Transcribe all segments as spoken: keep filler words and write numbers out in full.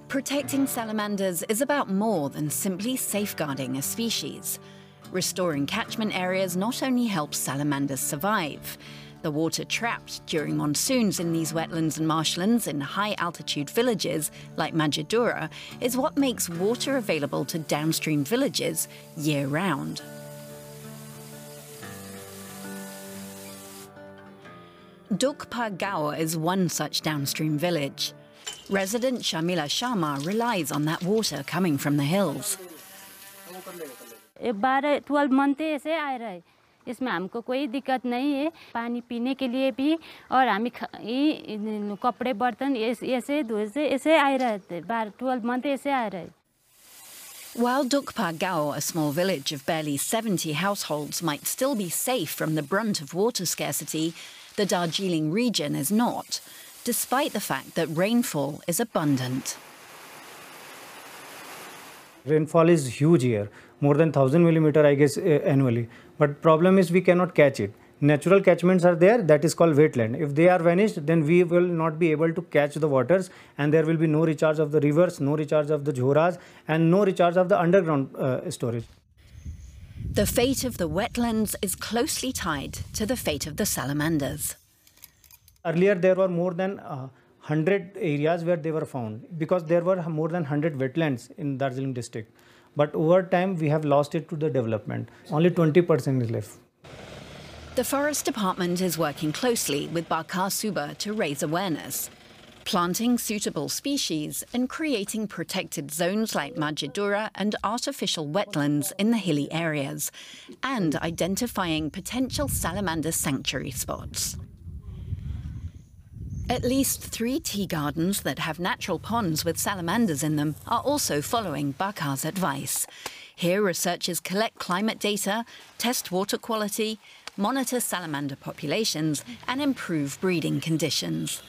Protecting salamanders is about more than simply safeguarding a species. Restoring catchment areas not only helps salamanders survive. The water trapped during monsoons in these wetlands and marshlands in high-altitude villages like Majidura is what makes water available to downstream villages year-round. Dukpa Gaur is one such downstream village. Resident Shamila Sharma relies on that water coming from the hills. twelve months ऐसे आ रहा है इसमें हमको कोई दिक्कत नहीं है पानी पीने के लिए भी और हम कपड़े बर्तन ऐसे धोए से ऐसे आ रहे थे twelve months ऐसे आ रहे. While Dukpa Gaur, a small village of barely seventy households, might still be safe from the brunt of water scarcity, the Darjeeling region is not, despite the fact that rainfall is abundant. Rainfall is huge here, more than one thousand millimeter, I guess, uh, annually. But problem is we cannot catch it. Natural catchments are there, that is called wetland. If they are vanished, then we will not be able to catch the waters, and there will be no recharge of the rivers, no recharge of the jhoras, and no recharge of the underground uh, storage. The fate of the wetlands is closely tied to the fate of the salamanders. Earlier, there were more than uh, one hundred areas where they were found, because there were more than one hundred wetlands in Darjeeling district. But over time, we have lost it to the development. Only twenty percent is left. The Forest Department is working closely with Bakar Suba to raise awareness, planting suitable species and creating protected zones like Majidura and artificial wetlands in the hilly areas, and identifying potential salamander sanctuary spots. At least three tea gardens that have natural ponds with salamanders in them are also following Bakar's advice. Here, researchers collect climate data, test water quality, monitor salamander populations, and improve breeding conditions.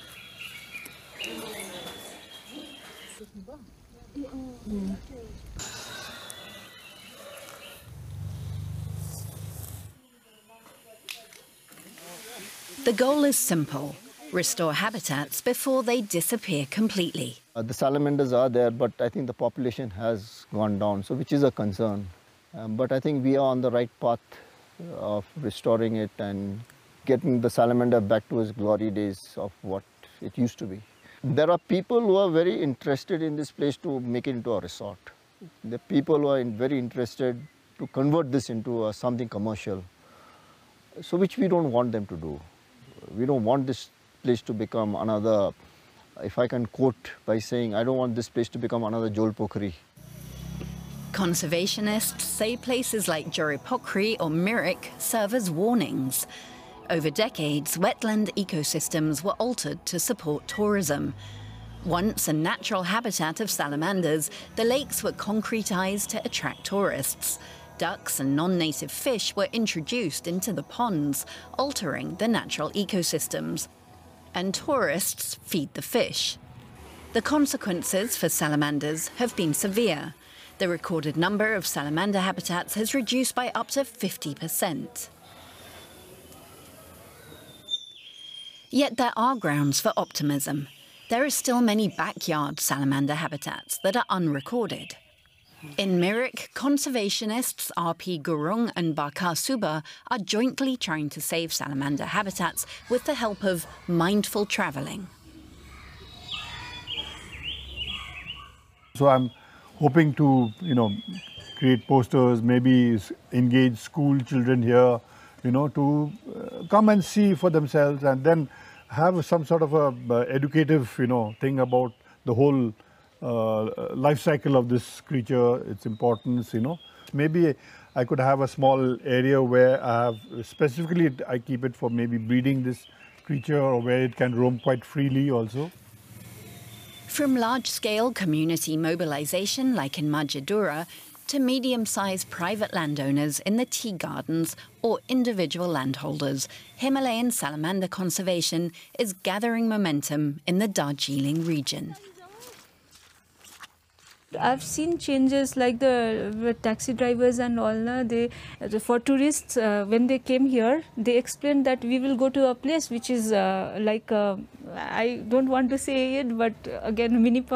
The goal is simple: restore habitats before they disappear completely. Uh, the salamanders are there, but I think the population has gone down, so which is a concern. Um, but I think we are on the right path of restoring it and getting the salamander back to its glory days of what it used to be. There are people who are very interested in this place to make it into a resort. There are people who are in very interested to convert this into a, something commercial, so which we don't want them to do. We don't want this place to become another, if I can quote by saying, I don't want this place to become another Jol Pokhri. Conservationists say places like Joripokri or Mirik serve as warnings. Over decades, wetland ecosystems were altered to support tourism. Once a natural habitat of salamanders, the lakes were concretized to attract tourists. Ducks and non-native fish were introduced into the ponds, altering the natural ecosystems. And tourists feed the fish. The consequences for salamanders have been severe. The recorded number of salamander habitats has reduced by up to fifty percent. Yet there are grounds for optimism. There are still many backyard salamander habitats that are unrecorded. In Mirik, conservationists R P Gurung and Bakar Suba are jointly trying to save salamander habitats with the help of mindful travelling. So I'm hoping to, you know, create posters, maybe engage school children here, you know, to uh, come and see for themselves, and then have some sort of a uh, educative, you know, thing about the whole uh, life cycle of this creature, its importance, you know. Maybe I could have a small area where I have, specifically I keep it for maybe breeding this creature, or where it can roam quite freely also. From large-scale community mobilization like in Majidura to medium-sized private landowners in the tea gardens or individual landholders, Himalayan salamander conservation is gathering momentum in the Darjeeling region. I've seen changes like the, the taxi drivers and all. Na, they, for tourists, uh, when they came here, they explained that we will go to a place which is uh, like, uh, I don't want to say it, but again, mini